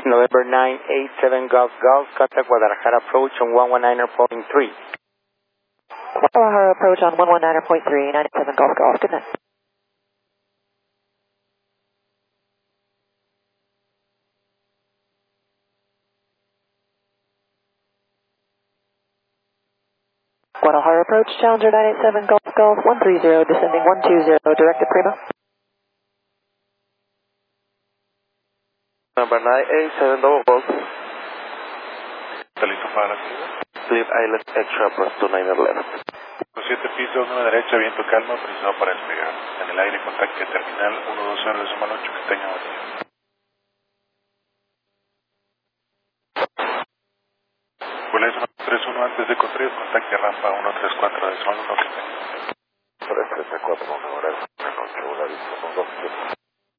November 987 Golf Golf, contact Guadalajara approach on 119.3. Guadalajara approach on 119.3, 987 Golf Golf. Good night. Guadalajara approach, Challenger 987 Golf Golf 130, descending 120, directed Prima. Number 987 Double Golf. ¿Está listo para la salida? Clear Island Extra plus 29 left. 7 pisos, 9 derecha, viento calma, presionado para despegar. En el aire, contacte terminal 120 de Suma 8, que está en Avenida. Vuela 131 antes de Contreras, contacte rampa 134 de Suma 1, que está en 334, 1 horas, 1 noche, volar 127.